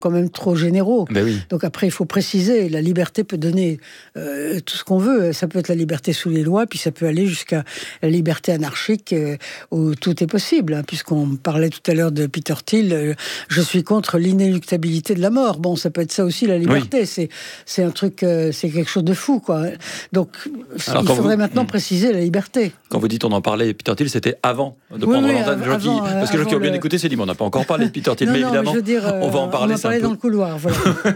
quand même trop généraux. Ben oui. Donc après, il faut préciser, la liberté peut donner tout ce qu'on veut. Ça peut être la liberté sous les lois, puis ça peut aller jusqu'à la liberté anarchique, où tout est possible. Hein, puisqu'on parlait tout à l'heure de Peter Thiel, je suis contre l'inéluctabilité de la mort. Bon, ça peut être ça aussi, la liberté. Oui. C'est un truc, c'est quelque chose de fou, quoi. Donc, Alors, il faudrait maintenant préciser la liberté. Quand vous dites on en parlait, Peter Thiel, c'était avant de prendre l'antenne. Parce que les gens qui ont bien écouté s'est dit, mais on n'a pas encore parlé de Peter Thiel, mais évidemment, on va en parler. Dans le couloir, voilà.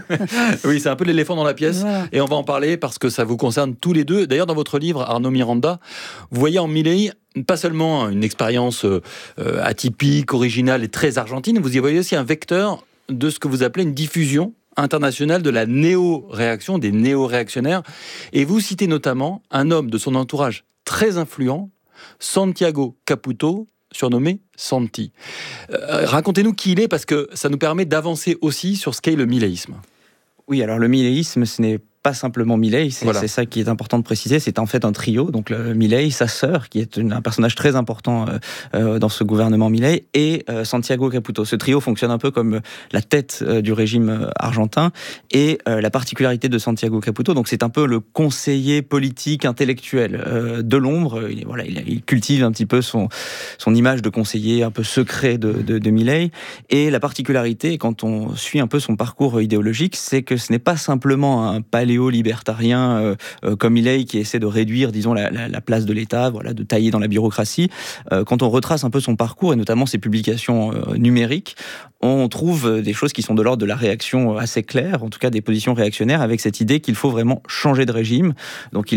Oui, c'est un peu l'éléphant dans la pièce, voilà. Et on va en parler parce que ça vous concerne tous les deux. D'ailleurs, dans votre livre, Arnaud Miranda, vous voyez en Milei pas seulement une expérience atypique, originale et très argentine, vous y voyez aussi un vecteur de ce que vous appelez une diffusion internationale de la néo-réaction, des néo-réactionnaires. Et vous citez notamment un homme de son entourage très influent, Santiago Caputo, surnommé Santi. Racontez-nous qui il est, parce que ça nous permet d'avancer aussi sur ce qu'est le miléisme. Oui, alors le miléisme, ce n'est pas simplement Milei, c'est ça qui est important de préciser, c'est en fait un trio, donc Milei, sa sœur, qui est un personnage très important dans ce gouvernement Milei, et Santiago Caputo. Ce trio fonctionne un peu comme la tête du régime argentin, et la particularité de Santiago Caputo, donc c'est un peu le conseiller politique intellectuel de l'ombre, il cultive un petit peu son image de conseiller un peu secret de Milei, et la particularité, quand on suit un peu son parcours idéologique, c'est que ce n'est pas simplement un paléo-libertarien comme Milei qui essaie de réduire, disons, la place de l'État, de tailler dans la bureaucratie. Quand on retrace un peu son parcours, et notamment ses publications numériques, on trouve des choses qui sont de l'ordre de la réaction assez claire, en tout cas des positions réactionnaires, avec cette idée qu'il faut vraiment changer de régime. Donc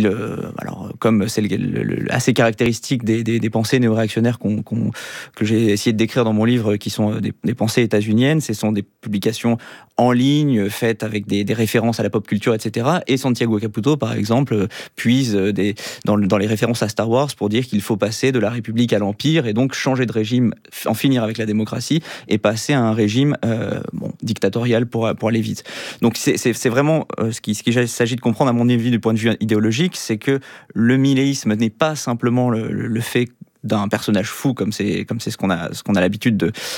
comme c'est assez caractéristique des pensées néo-réactionnaires que j'ai essayé de décrire dans mon livre, qui sont des pensées états-uniennes, ce sont des publications en ligne, faites avec des références à la pop culture, etc. Et Santiago Caputo, par exemple, puise dans les références à Star Wars pour dire qu'il faut passer de la République à l'Empire, et donc changer de régime, en finir avec la démocratie, et passer à un régime dictatorial pour aller vite. Donc c'est vraiment ce qu'il s'agit de comprendre, à mon avis, du point de vue idéologique, c'est que le miléisme n'est pas simplement le fait d'un personnage fou, comme c'est ce qu'on a l'habitude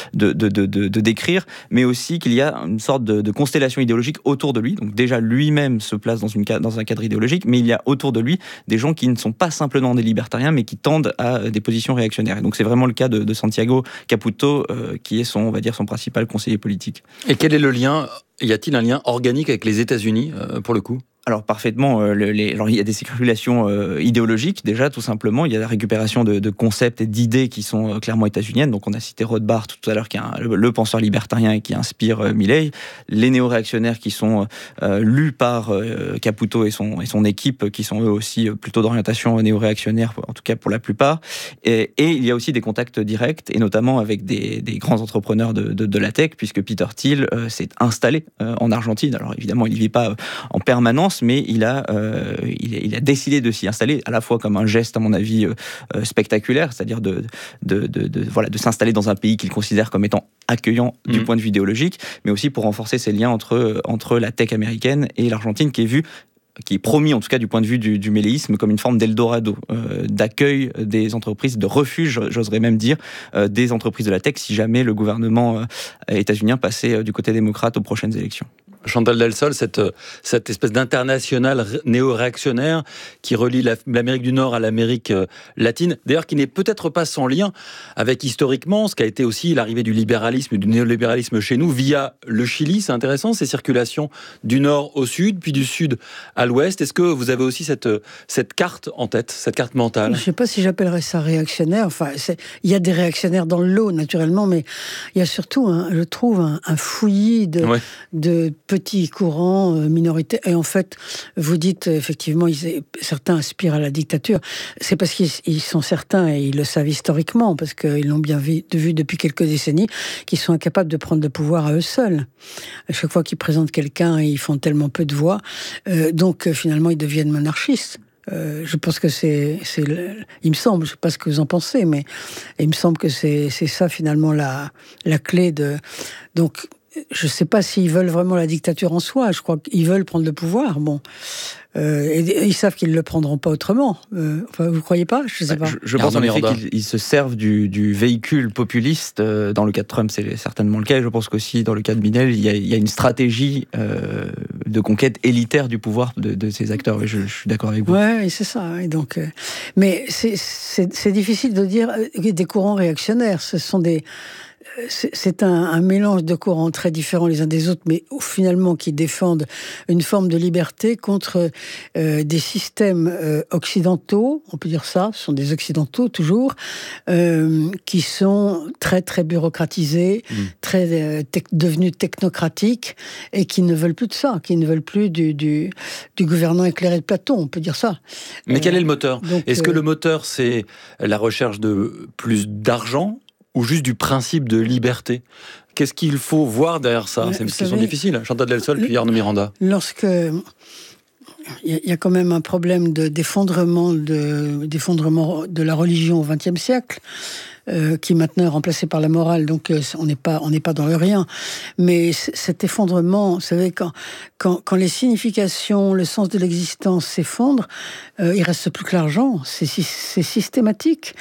de décrire, mais aussi qu'il y a une sorte de constellation idéologique autour de lui. Donc déjà, lui-même se place dans un cadre idéologique, mais il y a autour de lui des gens qui ne sont pas simplement des libertariens, mais qui tendent à des positions réactionnaires. Et donc c'est vraiment le cas de Santiago Caputo, qui est son principal conseiller politique. Et quel est le lien ? Y a-t-il un lien organique avec les États-Unis, pour le coup ? Alors parfaitement, alors il y a des circulations idéologiques déjà, tout simplement. Il y a la récupération de concepts et d'idées qui sont clairement états-uniennes. Donc on a cité Rothbard tout à l'heure, qui est le penseur libertarien et qui inspire Milei. Les néo-réactionnaires qui sont lus par Caputo et son équipe, qui sont eux aussi plutôt d'orientation néo-réactionnaire, en tout cas pour la plupart. Et il y a aussi des contacts directs, et notamment avec des grands entrepreneurs de la tech, puisque Peter Thiel s'est installé en Argentine. Alors évidemment, il n'y vit pas en permanence, mais il a décidé de s'y installer, à la fois comme un geste, à mon avis, spectaculaire, c'est-à-dire de s'installer dans un pays qu'il considère comme étant accueillant du point de vue idéologique, mais aussi pour renforcer ses liens entre la tech américaine et l'Argentine, qui est promis, en tout cas du point de vue du méléisme, comme une forme d'Eldorado, d'accueil des entreprises, de refuge, j'oserais même dire, des entreprises de la tech, si jamais le gouvernement états-unien passait du côté démocrate aux prochaines élections. Chantal Delsol, cette espèce d'international néo-réactionnaire qui relie l'Amérique du Nord à l'Amérique latine, d'ailleurs qui n'est peut-être pas sans lien avec historiquement ce qu'a été aussi l'arrivée du libéralisme, du néolibéralisme chez nous via le Chili. C'est intéressant, ces circulations du nord au sud, puis du sud à l'ouest. Est-ce que vous avez aussi cette carte en tête, cette carte mentale ? Je ne sais pas si j'appellerais ça réactionnaire. Enfin, il y a des réactionnaires dans le lot, naturellement, mais il y a surtout, je trouve, un fouillis de petits courants minoritaires. Et en fait, vous dites, effectivement, certains aspirent à la dictature. C'est parce qu'ils sont certains, et ils le savent historiquement, parce qu'ils l'ont bien vu depuis quelques décennies, qu'ils sont incapables de prendre le pouvoir à eux seuls. À chaque fois qu'ils présentent quelqu'un, ils font tellement peu de voix. Donc, finalement, ils deviennent monarchistes. Je pense que il me semble, je ne sais pas ce que vous en pensez, mais il me semble que c'est ça, finalement, la clé de... Donc, je ne sais pas s'ils veulent vraiment la dictature en soi. Je crois qu'ils veulent prendre le pouvoir. Bon. Et ils savent qu'ils ne le prendront pas autrement. Enfin, vous ne croyez pas? Je ne sais pas. Je pense en effet qu'ils se servent du véhicule populiste. Dans le cas de Trump, c'est certainement le cas. Et je pense qu'aussi, dans le cas de Minel, il y a une stratégie de conquête élitaire du pouvoir de ces acteurs. Et je suis d'accord avec vous. Oui, c'est ça. Et donc, mais c'est difficile de dire des courants réactionnaires. Ce sont c'est un mélange de courants très différents les uns des autres, mais finalement qui défendent une forme de liberté contre des systèmes occidentaux, on peut dire ça, ce sont des occidentaux toujours, qui sont très très bureaucratisés, très devenus technocratiques, et qui ne veulent plus de ça, qui ne veulent plus du gouvernant éclairé de Platon, on peut dire ça. Mais quel est le moteur? Est-ce que le moteur, c'est la recherche de plus d'argent, ou juste du principe de liberté? Qu'est-ce qu'il faut voir derrière ça? C'est une question difficile. Chantal Delsol, puis Arnaud Miranda. Lorsque il y a quand même un problème d'effondrement de la religion au XXe siècle, qui maintenant est remplacé par la morale, donc on n'est pas dans le rien. Mais cet effondrement, vous savez, quand les significations, le sens de l'existence s'effondrent, il reste plus que l'argent. C'est systématique.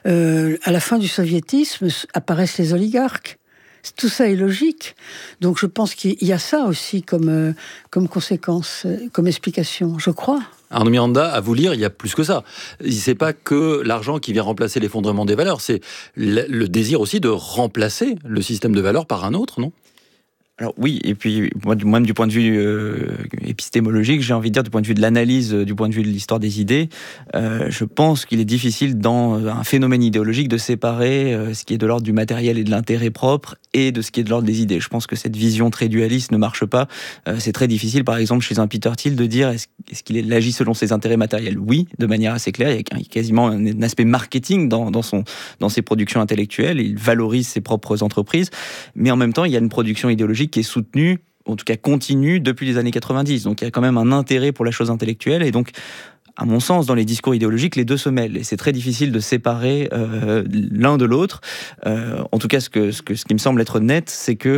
À la fin du soviétisme apparaissent les oligarques. Tout ça est logique. Donc je pense qu'il y a ça aussi comme conséquence, comme explication, je crois. Arnaud Miranda, à vous lire, il y a plus que ça. C'est pas que l'argent qui vient remplacer l'effondrement des valeurs, c'est le désir aussi de remplacer le système de valeurs par un autre, non ? Alors oui, et puis moi-même du point de vue épistémologique, j'ai envie de dire du point de vue de l'analyse, du point de vue de l'histoire des idées, je pense qu'il est difficile dans un phénomène idéologique de séparer ce qui est de l'ordre du matériel et de l'intérêt propre et de ce qui est de l'ordre des idées. Je pense que cette vision très dualiste ne marche pas. C'est très difficile, par exemple, chez un Peter Thiel, de dire est-ce qu'il agit selon ses intérêts matériels? Oui, de manière assez claire. Il y a quasiment un aspect marketing dans ses productions intellectuelles. Il valorise ses propres entreprises, mais en même temps, il y a une production idéologique qui est soutenue, en tout cas continue, depuis les années 90. Donc il y a quand même un intérêt pour la chose intellectuelle, et donc à mon sens, dans les discours idéologiques, les deux se mêlent. Et c'est très difficile de séparer l'un de l'autre. En tout cas, ce qui me semble être net, c'est que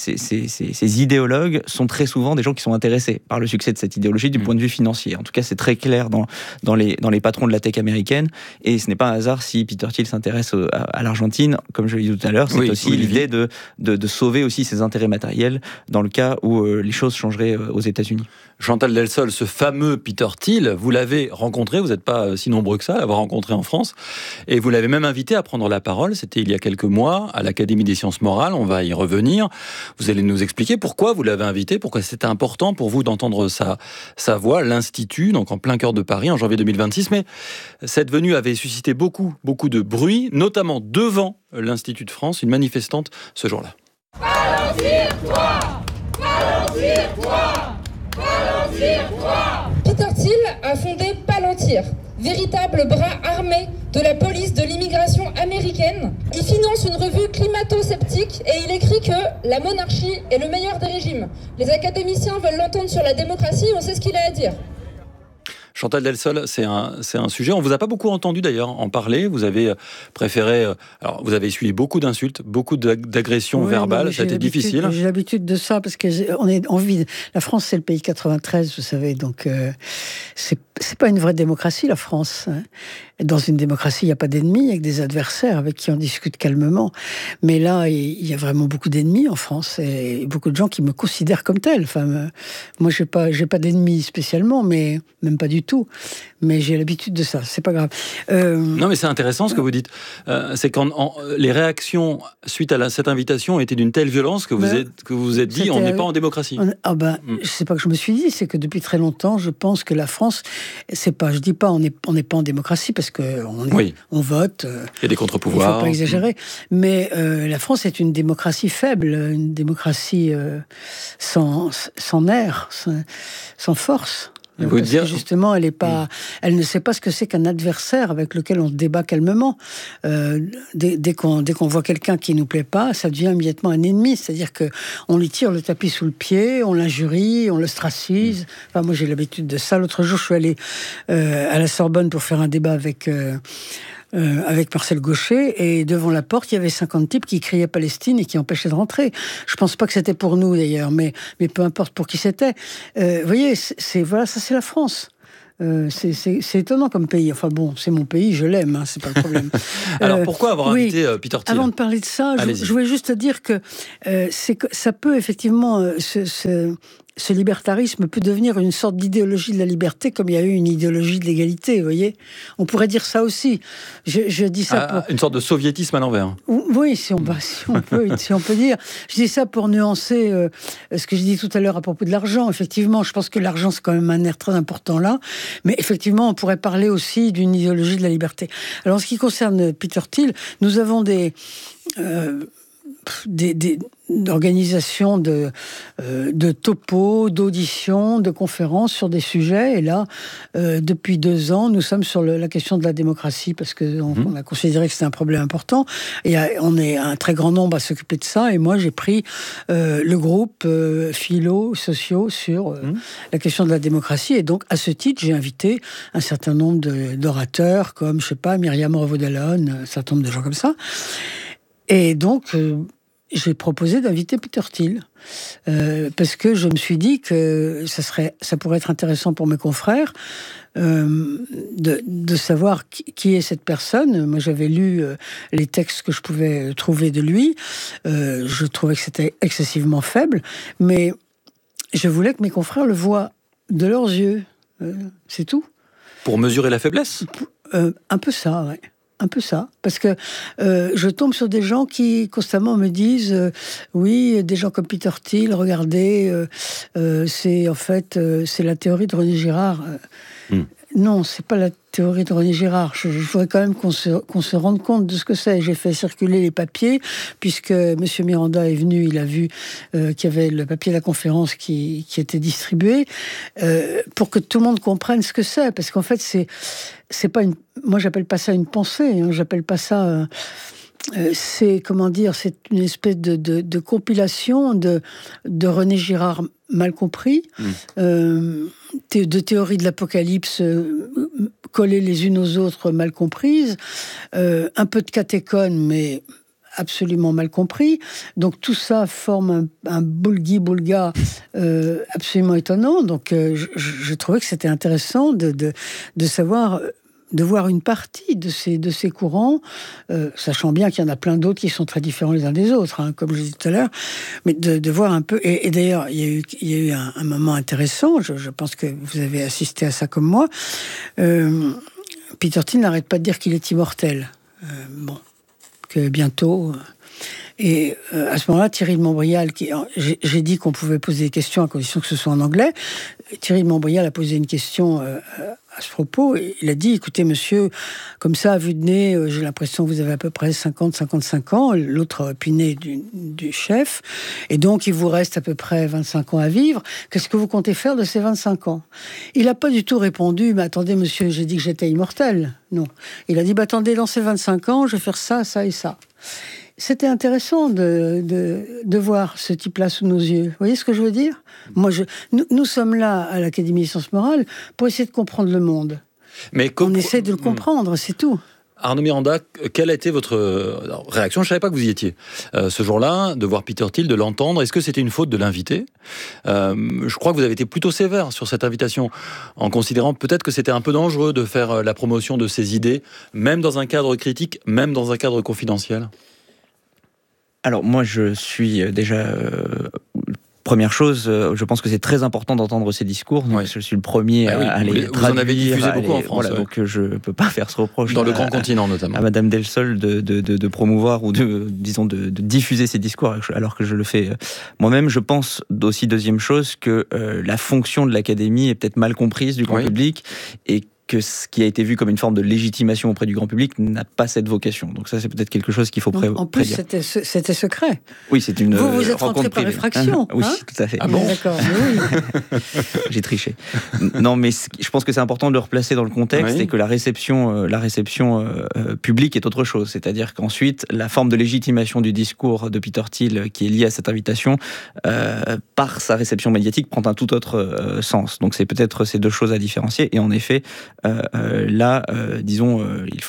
ces idéologues sont très souvent des gens qui sont intéressés par le succès de cette idéologie du point de vue financier. En tout cas, c'est très clair dans les patrons de la tech américaine. Et ce n'est pas un hasard si Peter Thiel s'intéresse à l'Argentine. Comme je l'ai dit tout à l'heure, c'est aussi l'idée de sauver aussi ses intérêts matériels dans le cas où les choses changeraient aux États-Unis. Chantal Delsol, ce fameux Peter Thiel, vous l'avez rencontré, vous n'êtes pas si nombreux que ça à l'avoir rencontré en France, et vous l'avez même invité à prendre la parole, c'était il y a quelques mois, à l'Académie des sciences morales, on va y revenir. Vous allez nous expliquer pourquoi vous l'avez invité, pourquoi c'était important pour vous d'entendre sa voix, l'Institut, donc en plein cœur de Paris, en janvier 2026, mais cette venue avait suscité beaucoup de bruit, notamment devant l'Institut de France, une manifestante ce jour-là. Palantir-toi ! Palantir-toi ! Peter Thiel a fondé Palantir, véritable bras armé de la police de l'immigration américaine. Il finance une revue climato-sceptique et il écrit que la monarchie est le meilleur des régimes. Les académiciens veulent l'entendre sur la démocratie, on sait ce qu'il a à dire. Chantal Delsol, c'est un sujet. On vous a pas beaucoup entendu d'ailleurs en parler. Vous avez préféré. Alors, vous avez essuyé beaucoup d'insultes, beaucoup d'agressions verbales. Ça a été difficile. J'ai l'habitude de ça parce que la France, c'est le pays 93, vous savez. Donc, c'est pas une vraie démocratie, la France. Dans une démocratie, il n'y a pas d'ennemis, il y a que des adversaires avec qui on discute calmement. Mais là, il y a vraiment beaucoup d'ennemis en France et beaucoup de gens qui me considèrent comme tel. Enfin, moi, j'ai pas d'ennemis spécialement, mais même pas du tout. Mais j'ai l'habitude de ça, c'est pas grave. Non, mais c'est intéressant ce que vous dites. C'est quand les réactions suite à cette invitation étaient d'une telle violence que vous vous êtes dit, on n'est pas en démocratie. C'est pas que je me suis dit, c'est que depuis très longtemps, je pense que la France, je dis pas, on n'est pas en démocratie parce que on vote. Il y a des contre-pouvoirs. Il faut pas exagérer. Mais la France est une démocratie faible, une démocratie sans nerfs, sans force. Parce que justement, elle ne sait pas ce que c'est qu'un adversaire avec lequel on débat calmement. Dès qu'on voit quelqu'un qui nous plaît pas, ça devient immédiatement un ennemi. C'est-à-dire que on lui tire le tapis sous le pied, on l'injurie, on l'ostracise. Enfin, moi, j'ai l'habitude de ça. L'autre jour, je suis allée à la Sorbonne pour faire un débat avec avec Marcel Gauchet, et devant la porte, il y avait 50 types qui criaient Palestine et qui empêchaient de rentrer. Je pense pas que c'était pour nous d'ailleurs, mais peu importe pour qui c'était. Vous voyez, voilà, ça c'est la France. C'est étonnant comme pays. Enfin bon, c'est mon pays, je l'aime, hein, c'est pas le problème. Alors pourquoi avoir invité Peter Thiel ? Avant de parler de ça, je voulais juste dire que ça peut effectivement ce libertarisme peut devenir une sorte d'idéologie de la liberté, comme il y a eu une idéologie de l'égalité, vous voyez. On pourrait dire ça aussi. Je dis ça pour... Une sorte de soviétisme à l'envers. Oui, si on peut dire. Je dis ça pour nuancer ce que j'ai dit tout à l'heure à propos de l'argent. Effectivement, je pense que l'argent, c'est quand même un nerf très important là. Mais effectivement, on pourrait parler aussi d'une idéologie de la liberté. Alors, en ce qui concerne Peter Thiel, nous avons d'organisation de topos, d'auditions, de conférences sur des sujets. Et là, depuis 2 ans, nous sommes sur la question de la démocratie parce qu'on a considéré que c'était un problème important. Et on est un très grand nombre à s'occuper de ça. Et moi, j'ai pris le groupe philo-sociaux sur la question de la démocratie. Et donc, à ce titre, j'ai invité un certain nombre d'orateurs comme, je sais pas, Myriam Revaud-Dallon, un certain nombre de gens comme ça. Et donc, j'ai proposé d'inviter Peter Thiel. Parce que je me suis dit que ça pourrait être intéressant pour mes confrères de savoir qui est cette personne. Moi, j'avais lu les textes que je pouvais trouver de lui. Je trouvais que c'était excessivement faible. Mais je voulais que mes confrères le voient de leurs yeux. C'est tout. Pour mesurer la faiblesse ? Un peu ça, ouais. Un peu ça, parce que je tombe sur des gens qui constamment me disent oui, des gens comme Peter Thiel, regardez, c'est la théorie de René Girard. Non, c'est pas la théorie de René Girard. Je voudrais quand même qu'on se rende compte de ce que c'est. J'ai fait circuler les papiers, puisque M. Miranda est venu, il a vu qu'il y avait le papier de la conférence qui était distribué, pour que tout le monde comprenne ce que c'est. Parce qu'en fait, c'est pas moi, j'appelle pas ça une pensée, hein, j'appelle pas ça... c'est, comment dire, c'est une espèce de compilation de René Girard mal compris, de théories de l'apocalypse collées les unes aux autres mal comprises, un peu de catéchone, mais absolument mal compris. Donc tout ça forme un boulgui-boulga absolument étonnant. Donc je trouvais que c'était intéressant de savoir... de voir une partie de ces courants, sachant bien qu'il y en a plein d'autres qui sont très différents les uns des autres, hein, comme je disais tout à l'heure, mais de voir un peu... Et d'ailleurs, il y a eu un moment intéressant, je pense que vous avez assisté à ça comme moi. Peter Thiel n'arrête pas de dire qu'il est immortel. Que bientôt... Et à ce moment-là, Thierry de Montbrial, j'ai dit qu'on pouvait poser des questions à condition que ce soit en anglais. Thierry de Montbrial a posé une question à ce propos. Et il a dit, écoutez, monsieur, comme ça, à vue de nez, j'ai l'impression que vous avez à peu près 50-55 ans. L'autre piné du chef. Et donc, il vous reste à peu près 25 ans à vivre. Qu'est-ce que vous comptez faire de ces 25 ans ? Il n'a pas du tout répondu, mais attendez, monsieur, j'ai dit que j'étais immortel. Non. Il a dit, attendez, dans ces 25 ans, je vais faire ça, ça et ça. C'était intéressant de voir ce type-là sous nos yeux. Vous voyez ce que je veux dire ? Moi, nous sommes là, à l'Académie des sciences morales, pour essayer de comprendre le monde. Mais on essaie de le comprendre, c'est tout. Arnaud Miranda, quelle a été votre réaction ? Je ne savais pas que vous y étiez. Ce jour-là, de voir Peter Thiel, de l'entendre, est-ce que c'était une faute de l'inviter ? Je crois que vous avez été plutôt sévère sur cette invitation, en considérant peut-être que c'était un peu dangereux de faire la promotion de ces idées, même dans un cadre critique, même dans un cadre confidentiel. Alors moi, je suis déjà... Première chose, je pense que c'est très important d'entendre ces discours. Donc je suis le premier à les traduire. Vous en avez diffusé beaucoup en France. Voilà, donc je ne peux pas faire ce reproche. Dans le grand continent, notamment. À Madame Delsol de promouvoir ou de diffuser ces discours, alors que je le fais moi-même. Je pense aussi, deuxième chose, que la fonction de l'Académie est peut-être mal comprise du grand public et que ce qui a été vu comme une forme de légitimation auprès du grand public n'a pas cette vocation. Donc ça, c'est peut-être quelque chose qu'il faut prédire. En plus, c'était secret. Oui, c'est une rencontre vous êtes rentré par effraction. Oui, tout à fait. Ah bon ? D'accord, oui. J'ai triché. Non, mais je pense que c'est important de le replacer dans le contexte et que la réception publique est autre chose. C'est-à-dire qu'ensuite, la forme de légitimation du discours de Peter Thiel qui est liée à cette invitation, par sa réception médiatique, prend un tout autre sens. Donc c'est peut-être ces deux choses à différencier. Et en effet, là, disons, il faut avoir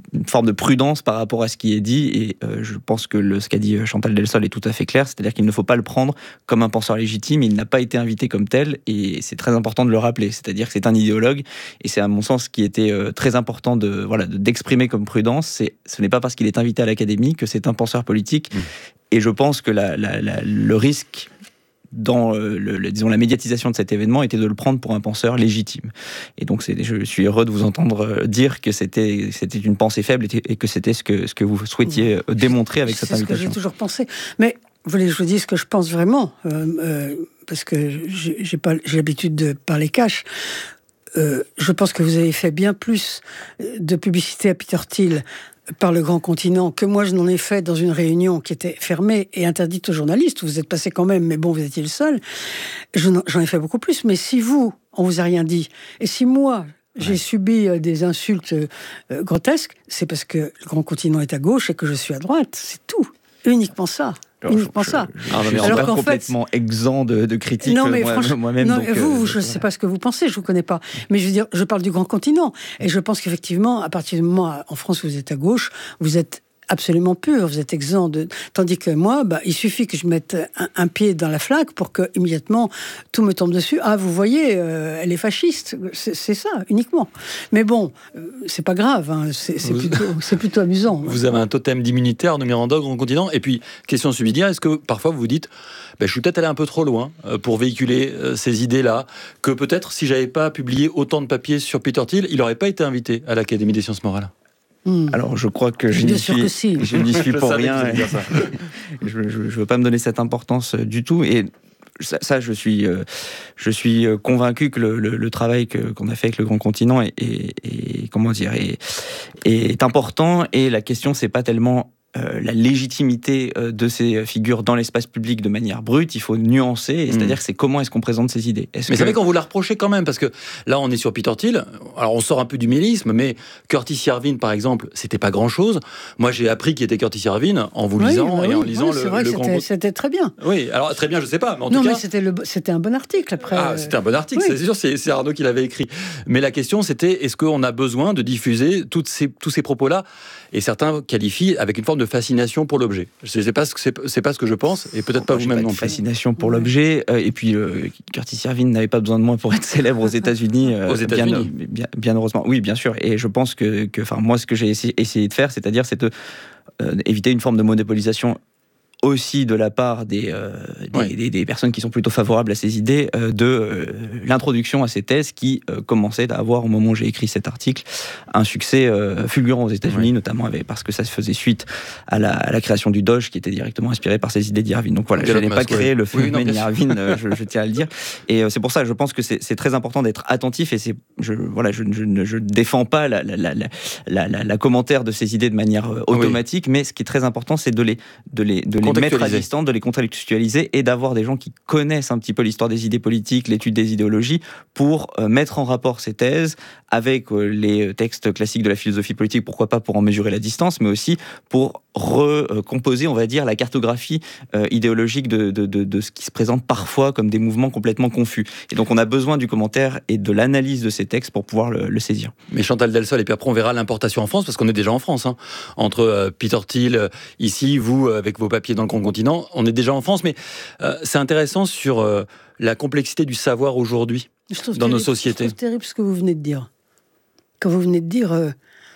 une forme de prudence par rapport à ce qui est dit, et je pense que ce qu'a dit Chantal Delsol est tout à fait clair, c'est-à-dire qu'il ne faut pas le prendre comme un penseur légitime, il n'a pas été invité comme tel, et c'est très important de le rappeler, c'est-à-dire que c'est un idéologue, et c'est à mon sens ce qui était très important d'exprimer comme prudence, ce n'est pas parce qu'il est invité à l'Académie que c'est un penseur politique, et je pense que le risque dans disons la médiatisation de cet événement était de le prendre pour un penseur légitime. Et donc je suis heureux de vous entendre dire que c'était une pensée faible et que c'était ce que vous souhaitiez démontrer avec cette invitation. C'est ce que j'ai toujours pensé. Mais vous voulez que je vous dise ce que je pense vraiment, parce que j'ai l'habitude de parler cash. Je pense que vous avez fait bien plus de publicité à Peter Thiel par le Grand Continent que moi je n'en ai fait dans une réunion qui était fermée et interdite aux journalistes. Vous êtes passé quand même, mais bon, vous étiez le seul. J'en ai fait beaucoup plus. Mais si vous, on vous a rien dit, et si moi j'ai subi des insultes grotesques, c'est parce que le Grand Continent est à gauche et que je suis à droite. C'est tout. Uniquement ça. Uniquement ça. Je suis pas complètement exempt de critiques moi-même. Non, donc, je ne sais pas ce que vous pensez, je ne vous connais pas. Mais je veux dire, je parle du Grand Continent. Et je pense qu'effectivement, à partir du moment en France où vous êtes à gauche, vous êtes absolument pur, vous êtes exempt de... Tandis que moi, il suffit que je mette un pied dans la flaque pour que immédiatement tout me tombe dessus. Ah, vous voyez, elle est fasciste. C'est ça, uniquement. Mais bon, c'est pas grave, hein. C'est plutôt amusant. Vous avez un totem d'immunité, Arnaud Miranda, au Grand Continent. Et puis, question subsidiaire, est-ce que parfois vous vous dites, je suis peut-être allé un peu trop loin pour véhiculer ces idées-là, que peut-être si j'avais pas publié autant de papiers sur Peter Thiel, il n'aurait pas été invité à l'Académie des sciences morales? Alors, je crois que je n'y suis pour rien. Je ne veux pas me donner cette importance du tout. Et ça, je suis convaincu que le travail qu'on a fait avec le Grand Continent est important. Et la question, c'est pas tellement la légitimité de ces figures dans l'espace public de manière brute, il faut nuancer, c'est-à-dire c'est comment est-ce qu'on présente ces idées. Mais c'est vrai qu'on vous l'a reproché quand même, parce que là on est sur Peter Thiel, alors on sort un peu du mélisme, mais Curtis Yarvin par exemple, c'était pas grand-chose. Moi j'ai appris qui était Curtis Yarvin en vous lisant et en lisant c'est vrai que c'était très bien. Oui, alors très bien, je sais pas, mais en tout cas... c'était un bon article après. Ah, c'était un bon article, c'est sûr, c'est Arnaud qui l'avait écrit. Mais la question c'était, est-ce qu'on a besoin de diffuser tous ces propos-là, et certains qualifient avec une forme de fascination pour l'objet. C'est pas ce que je pense, et peut-être pas vous-même non plus. Fascination pour l'objet, et puis Curtis Yarvin n'avait pas besoin de moi pour être célèbre aux États-Unis. Bien heureusement. Oui, bien sûr. Et je pense que moi, ce que j'ai essayé de faire, c'est-à-dire, c'est éviter une forme de monopolisation aussi de la part des personnes qui sont plutôt favorables à ces idées, de l'introduction à ces thèses qui commençaient à avoir, au moment où j'ai écrit cet article, un succès fulgurant aux États-Unis, notamment parce que ça se faisait suite à la création du Doge, qui était directement inspiré par ces idées d'Irvin. Donc voilà, je n'ai pas créé le phénomène Irvin, je tiens à le dire. Et c'est pour ça, je pense que c'est très important d'être attentif, et je ne défends pas la commentaire de ces idées de manière automatique, mais ce qui est très important, c'est de les mettre à distance, de les contextualiser et d'avoir des gens qui connaissent un petit peu l'histoire des idées politiques, l'étude des idéologies, pour mettre en rapport ces thèses avec les textes classiques de la philosophie politique, pourquoi pas pour en mesurer la distance, mais aussi pour recomposer, on va dire, la cartographie idéologique de ce qui se présente parfois comme des mouvements complètement confus. Et donc on a besoin du commentaire et de l'analyse de ces textes pour pouvoir le saisir. Mais Chantal Delsol, et puis après on verra l'importation en France, parce qu'on est déjà en France, hein. Entre Peter Thiel, ici, vous, avec vos papiers dans le Grand Continent, on est déjà en France, mais c'est intéressant sur la complexité du savoir aujourd'hui dans nos sociétés. Je trouve terrible ce que vous venez de dire. Quand vous venez de dire,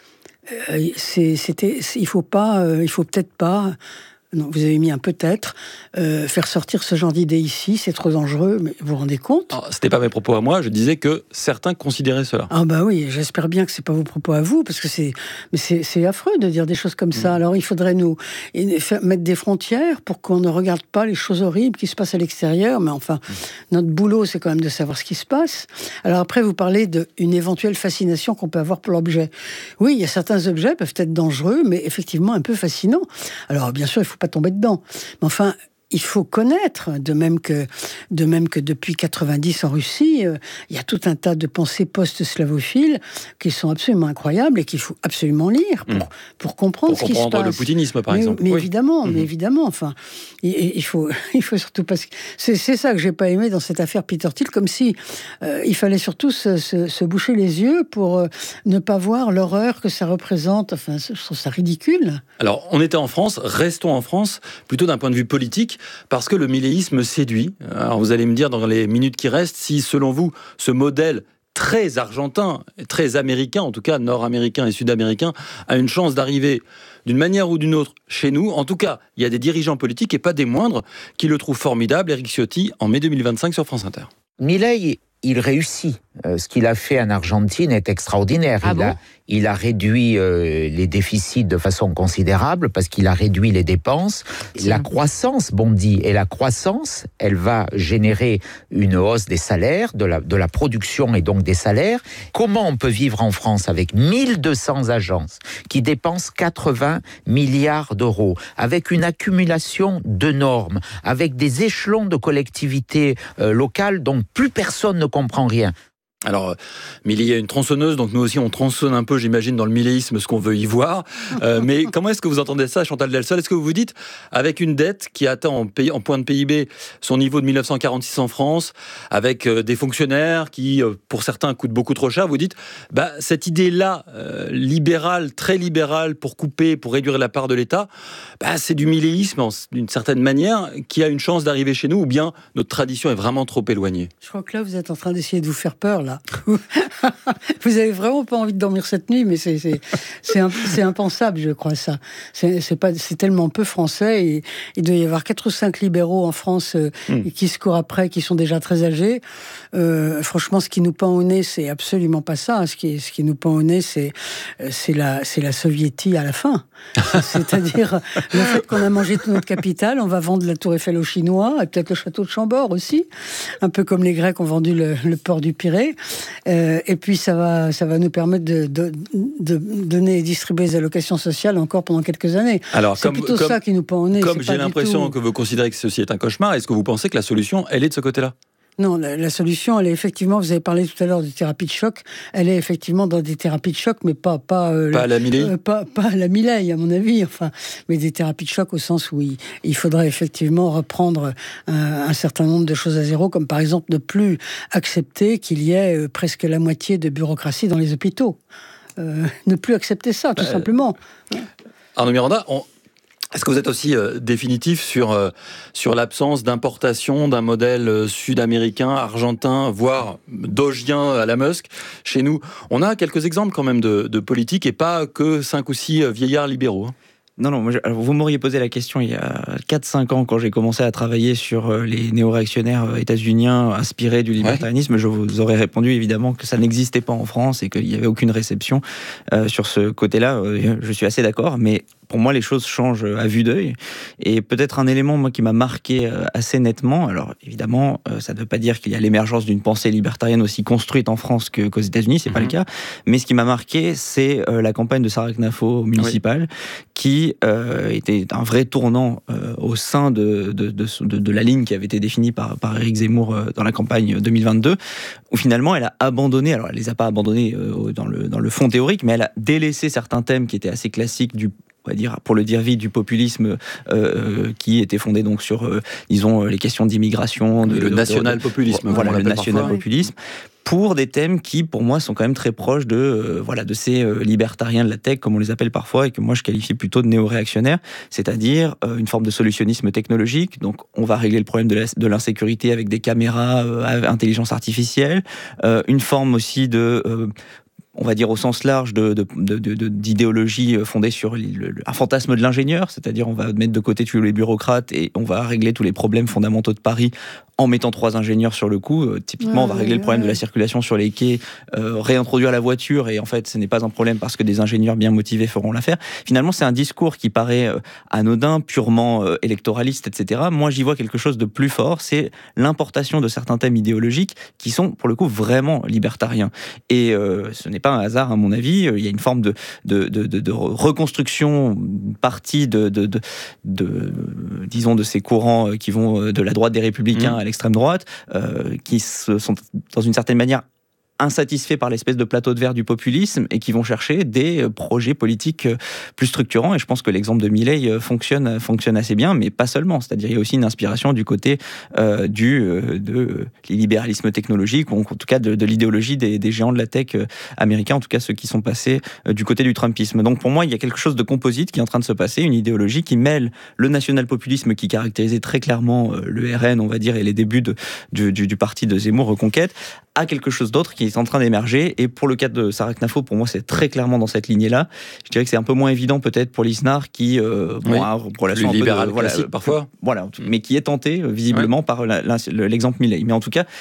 il faut peut-être pas... Non, vous avez mis un peut-être, faire sortir ce genre d'idée ici, c'est trop dangereux, mais vous vous rendez compte ? C'était pas mes propos à moi, je disais que certains considéraient cela. Ah bah oui, j'espère bien que c'est pas vos propos à vous, parce que c'est affreux de dire des choses comme ça. Alors il faudrait nous mettre des frontières pour qu'on ne regarde pas les choses horribles qui se passent à l'extérieur, mais enfin, notre boulot, c'est quand même de savoir ce qui se passe. Alors après, vous parlez d'une éventuelle fascination qu'on peut avoir pour l'objet. Oui, il y a certains objets qui peuvent être dangereux, mais effectivement un peu fascinants. Alors bien sûr, il faut pas tomber dedans. Mais enfin, il faut connaître, de même que depuis 90 en Russie, il y a tout un tas de pensées post-slavophiles qui sont absolument incroyables et qu'il faut absolument lire pour comprendre ce qui se passe. Pour comprendre le poutinisme, par exemple. Mais évidemment, enfin, il faut surtout parce que c'est ça que j'ai pas aimé dans cette affaire Peter Thiel, comme si il fallait surtout se boucher les yeux pour ne pas voir l'horreur que ça représente. Enfin, je trouve ça ridicule. Alors, on était en France, restons en France, plutôt d'un point de vue politique, parce que le milléisme séduit. Alors, vous allez me dire dans les minutes qui restent, si selon vous, ce modèle très argentin, très américain, en tout cas nord-américain et sud-américain, a une chance d'arriver d'une manière ou d'une autre chez nous. En tout cas, il y a des dirigeants politiques, et pas des moindres, qui le trouvent formidable. Éric Ciotti, en mai 2025 sur France Inter. Milei, il réussit. Ce qu'il a fait en Argentine est extraordinaire. Il a réduit les déficits de façon considérable parce qu'il a réduit les dépenses. La croissance bondit et la croissance, elle va générer une hausse des salaires, de la production et donc des salaires. Comment on peut vivre en France avec 1200 agences qui dépensent 80 milliards d'euros, avec une accumulation de normes, avec des échelons de collectivités locales dont plus personne ne comprend rien? Alors, Milei a une tronçonneuse, donc nous aussi on tronçonne un peu, j'imagine, dans le milléisme ce qu'on veut y voir. Mais comment est-ce que vous entendez ça, Chantal Delsol? Est-ce que vous vous dites, avec une dette qui atteint en point de PIB son niveau de 1946 en France, avec des fonctionnaires qui, pour certains, coûtent beaucoup trop cher, vous dites, cette idée-là, libérale, très libérale, pour couper, pour réduire la part de l'État, c'est du milléisme, d'une certaine manière, qui a une chance d'arriver chez nous, ou bien notre tradition est vraiment trop éloignée? Je crois que là, vous êtes en train d'essayer de vous faire peur, là. Vous avez vraiment pas envie de dormir cette nuit, mais c'est impensable, je crois, ça. C'est tellement peu français, et il doit y avoir 4 ou 5 libéraux en France qui se courent après, qui sont déjà très âgés. Franchement, ce qui nous pend au nez, c'est absolument pas ça. Ce qui nous pend au nez, c'est la soviétie à la fin. C'est-à-dire le fait qu'on a mangé toute notre capitale, on va vendre la Tour Eiffel aux Chinois, et peut-être le château de Chambord aussi, un peu comme les Grecs ont vendu le port du Pirée. Et puis ça va nous permettre de donner et distribuer des allocations sociales encore pendant quelques années. Alors, c'est plutôt ça qui nous pend au nez. Comme j'ai l'impression que vous considérez que ceci est un cauchemar, est-ce que vous pensez que la solution, elle est de ce côté-là? Non, la solution, elle est effectivement, vous avez parlé tout à l'heure de thérapie de choc, elle est effectivement dans des thérapies de choc, mais pas à la Milei, pas à la Milei, à mon avis, enfin, mais des thérapies de choc au sens où il faudrait effectivement reprendre un certain nombre de choses à zéro, comme par exemple ne plus accepter qu'il y ait presque la moitié de bureaucratie dans les hôpitaux. Ne plus accepter ça, tout simplement. Arnaud Miranda, est-ce que vous êtes aussi définitif sur l'absence d'importation d'un modèle sud-américain, argentin, voire dogien à la Musk chez nous? On a quelques exemples quand même de politique, et pas que 5 ou 6 vieillards libéraux. Non, alors vous m'auriez posé la question il y a 4-5 ans, quand j'ai commencé à travailler sur les néo-réactionnaires états-uniens inspirés du libertarianisme. Je vous aurais répondu évidemment que ça n'existait pas en France et qu'il n'y avait aucune réception sur ce côté-là. Je suis assez d'accord, mais pour moi, les choses changent à vue d'œil. Et peut-être un élément, moi, qui m'a marqué assez nettement, alors évidemment, ça ne veut pas dire qu'il y a l'émergence d'une pensée libertarienne aussi construite en France qu'aux États-Unis, c'est pas le cas. Mais ce qui m'a marqué, c'est la campagne de Sarah Knafo municipale, qui était un vrai tournant au sein de la ligne qui avait été définie par Éric Zemmour dans la campagne 2022, où finalement, elle a abandonné, alors elle les a pas abandonnés dans le fond théorique, mais elle a délaissé certains thèmes qui étaient assez classiques on va dire, pour le dire vite, du populisme qui était fondé donc sur, disons, les questions d'immigration. Le national-populisme. Voilà, le national-populisme. Pour des thèmes qui, pour moi, sont quand même très proches de ces libertariens de la tech, comme on les appelle parfois, et que moi je qualifie plutôt de néo-réactionnaires, c'est-à-dire une forme de solutionnisme technologique. Donc, on va régler le problème de l'insécurité avec des caméras intelligence artificielle, une forme aussi on va dire au sens large d'idéologie fondée sur un fantasme de l'ingénieur, c'est-à-dire on va mettre de côté tous les bureaucrates et on va régler tous les problèmes fondamentaux de Paris en mettant 3 ingénieurs sur le coup. Typiquement, on va régler le problème de la circulation sur les quais, réintroduire la voiture, et en fait, ce n'est pas un problème parce que des ingénieurs bien motivés feront l'affaire. Finalement, c'est un discours qui paraît anodin, purement électoraliste, etc. Moi, j'y vois quelque chose de plus fort, c'est l'importation de certains thèmes idéologiques qui sont, pour le coup, vraiment libertariens. Et ce n'est pas un hasard, à mon avis. Il y a une forme de reconstruction, une partie disons, de ces courants qui vont de la droite des Républicains à l'extrême droite, qui sont, dans une certaine manière, insatisfaits par l'espèce de plateau de verre du populisme et qui vont chercher des projets politiques plus structurants. Et je pense que l'exemple de Milei fonctionne assez bien, mais pas seulement. C'est-à-dire il y a aussi une inspiration du côté de libéralisme technologique, ou en tout cas de l'idéologie des géants de la tech américains, en tout cas ceux qui sont passés du côté du trumpisme. Donc pour moi, il y a quelque chose de composite qui est en train de se passer, une idéologie qui mêle le national-populisme qui caractérisait très clairement le RN, on va dire, et les débuts du parti de Zemmour, Reconquête, à quelque chose d'autre qui est en train d'émerger. Et pour le cas de Sarah Knafo, pour moi, c'est très clairement dans cette lignée-là. Je dirais que c'est un peu moins évident peut-être pour Lisnard qui a une relation plus libérale classique parfois. Mais qui est tenté visiblement par l'exemple Milei. Mais en tout cas,